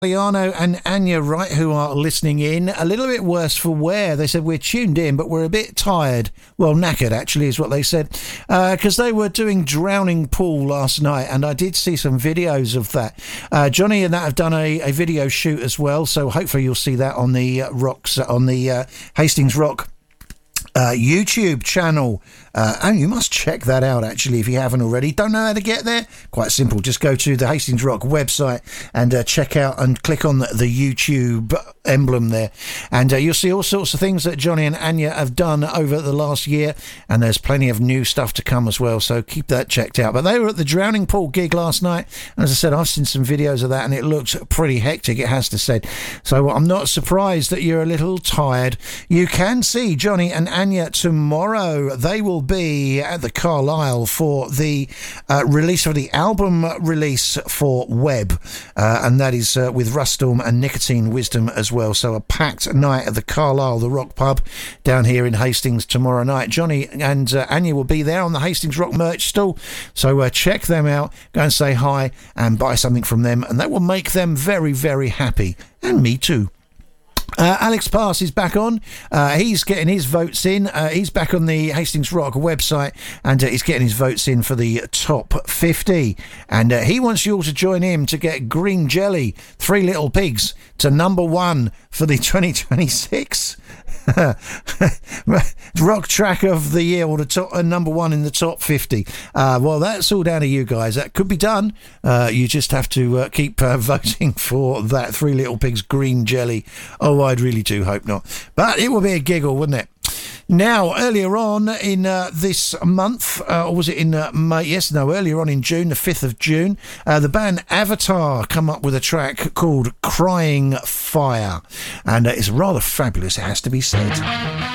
Liano and Anya Wright, who are listening in. A little bit worse for wear. They said we're tuned in, but we're a bit tired. Well, knackered, actually, is what they said. Because they were doing Drowning Pool last night, and I did see some videos of that. Johnny and that have done a video shoot as well, so hopefully you'll see that on the Hastings Rock YouTube channel. And you must check that out, actually, if you haven't already. Don't know how to get there? Quite simple. Just go to the Hastings Rock website and check out and click on the YouTube emblem there. And you'll see all sorts of things that Johnny and Anya have done over the last year. And there's plenty of new stuff to come as well. So keep that checked out. But they were at the Drowning Pool gig last night. And as I said, I've seen some videos of that and it looks pretty hectic, it has to say. So I'm not surprised that you're a little tired. You can see Johnny and Anya tomorrow. They will be at the Carlisle for the release of the album release for Web, and that is with Rustorm and Nicotine Wisdom as well. So a packed night at the Carlisle, the Rock Pub down here in Hastings tomorrow night. Johnny and Anya will be there on the Hastings Rock merch stall, so check them out, go and say hi and buy something from them, and that will make them very, very happy, and me too. Alex Pass is back on. He's getting his votes in. He's back on the Hastings Rock website, and he's getting his votes in for the top 50. And he wants you all to join him to get Green Jelly, Three Little Pigs, to number 1 for the 2026 rock track of the year, or the top number 1 in the top 50. Well, that's all down to you guys. That could be done. You just have to keep voting for that Three Little Pigs Green Jelly. Oh, I really do hope not. But it will be a giggle, wouldn't it? Now, earlier on in this month, or was it in May? Yes, no, earlier on in June, the 5th of June, the band Avatar come up with a track called Crying Fire. And it's rather fabulous, it has to be said.